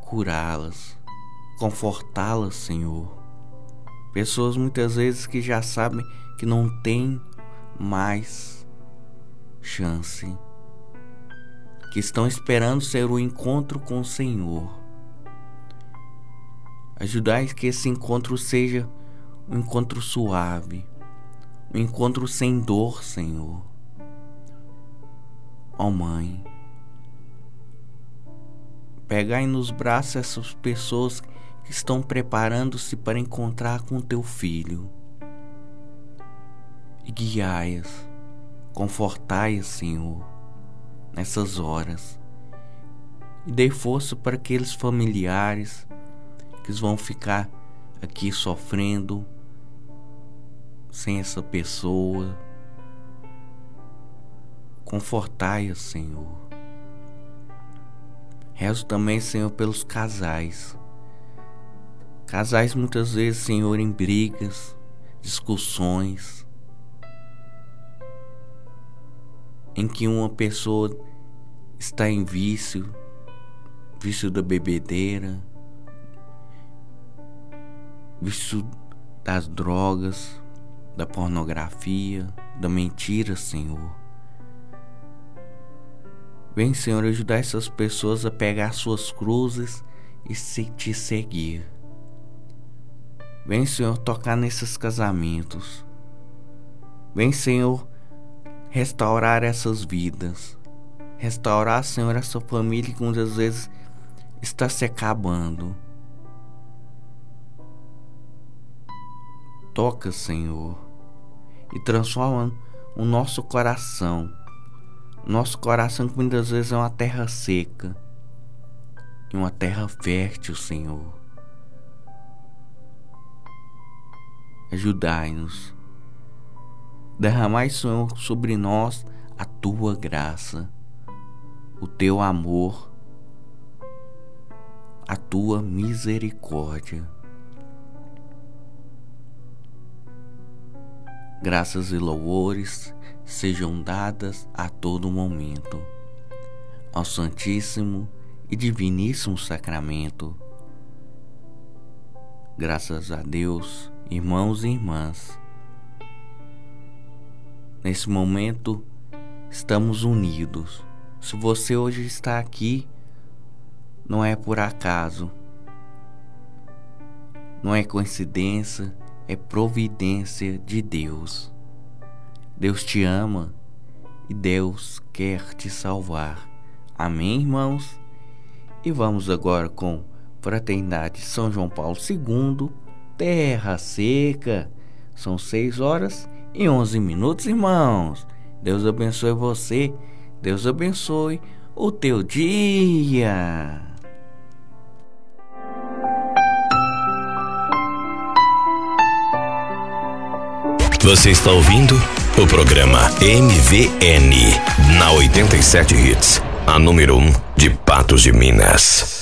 curá-las, confortá-las, Senhor. Pessoas muitas vezes que já sabem que não tem mais chance, que estão esperando ser o encontro com o Senhor. Ajudai que esse encontro seja um encontro suave, um encontro sem dor, Senhor. Ó Mãe, pegai nos braços essas pessoas que estão preparando-se para encontrar com teu Filho e guiai-as, confortai-as, Senhor, nessas horas, e dê força para aqueles familiares que vão ficar aqui sofrendo sem essa pessoa. Confortai-as, Senhor. Rezo também, Senhor, pelos casais. Casais muitas vezes, Senhor, em brigas, discussões, em que uma pessoa está em vício da bebedeira, vício das drogas, da pornografia, da mentira, Senhor. Vem, Senhor, ajudar essas pessoas a pegar suas cruzes e te seguir. Vem, Senhor, tocar nesses casamentos. Vem, Senhor, restaurar essas vidas. Restaurar, Senhor, essa família que muitas vezes está se acabando. Toca, Senhor, e transforma o nosso coração. Nosso coração que muitas vezes é uma terra seca, em uma terra fértil, Senhor. Ajudai-nos. Derramai, Senhor, sobre nós a tua graça, o teu amor, a tua misericórdia. Graças e louvores sejam dadas a todo momento ao Santíssimo e Diviníssimo Sacramento. Graças a Deus, irmãos e irmãs, nesse momento estamos unidos. Se você hoje está aqui, não é por acaso, não é coincidência, é providência de Deus. Deus te ama e Deus quer te salvar. Amém, irmãos? E vamos agora com Fraternidade São João Paulo II, Terra Seca. São 6h11, irmãos. Deus abençoe você. Deus abençoe o teu dia. Você está ouvindo o programa MVN na 87 Hits, a número 1 de Patos de Minas.